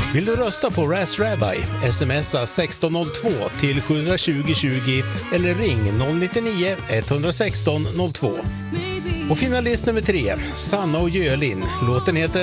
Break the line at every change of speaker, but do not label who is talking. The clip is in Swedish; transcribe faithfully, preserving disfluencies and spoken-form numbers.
Vill du rösta på Ras Rabbi? Smsa sexton noll två till sju tjugo tjugo eller ring noll nio nio ett ett sex noll två. Och finalist nummer tre, Sanna och Jölin. Låten heter